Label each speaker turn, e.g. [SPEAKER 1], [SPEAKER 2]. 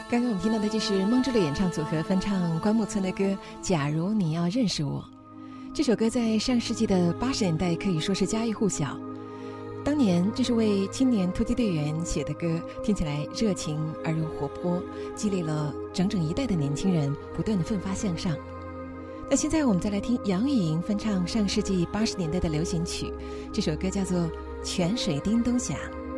[SPEAKER 1] 刚刚我们听到的就是梦之旅演唱组合翻唱关牧村的歌《假如你要认识我》。这首歌在上世纪的80年代可以说是家喻户晓。当年这是为青年突击队员写的歌，听起来热情而又活泼，激励了整整一代的年轻人不断的奋发向上。那现在我们再来听杨钰莹翻唱上世纪80年代的流行曲，这首歌叫做《泉水叮咚响》。